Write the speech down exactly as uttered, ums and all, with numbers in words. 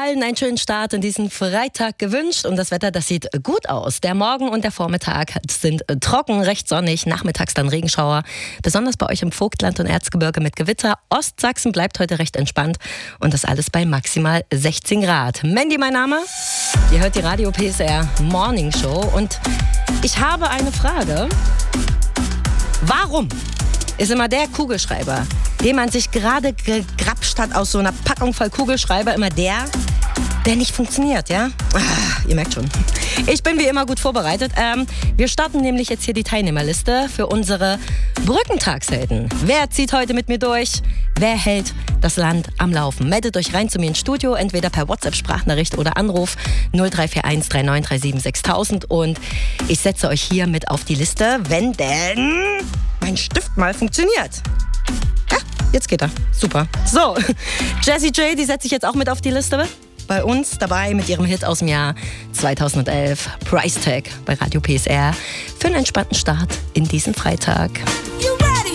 allen einen schönen Start in diesen Freitag gewünscht und das Wetter, das sieht gut aus. Der Morgen und der Vormittag sind trocken, recht sonnig, nachmittags dann Regenschauer, besonders bei euch im Vogtland und Erzgebirge mit Gewitter. Ostsachsen bleibt heute recht entspannt und das alles bei maximal sechzehn Grad. Mandy mein Name, ihr hört die Radio P S R Morning Show und ich habe eine Frage. Warum ist immer der Kugelschreiber, den man sich gerade gegrapscht hat aus so einer Packung voll Kugelschreiber, immer der, der nicht funktioniert, ja? Ah, ihr merkt schon. Ich bin wie immer gut vorbereitet. Ähm, wir starten nämlich jetzt hier die Teilnehmerliste für unsere Brückentagshelden. Wer zieht heute mit mir durch? Wer hält das Land am Laufen? Meldet euch rein zu mir ins Studio, entweder per WhatsApp-Sprachnachricht oder Anruf null drei vier eins drei neun drei sieben sechs tausend und ich setze euch hier mit auf die Liste, wenn denn mein Stift mal funktioniert. Ja, jetzt geht er. Super. So, Jessie J, die setze ich jetzt auch mit auf die Liste. Bei uns dabei mit ihrem Hit aus dem Jahr zweitausendelf, Price Tag bei Radio P S R, für einen entspannten Start in diesen Freitag.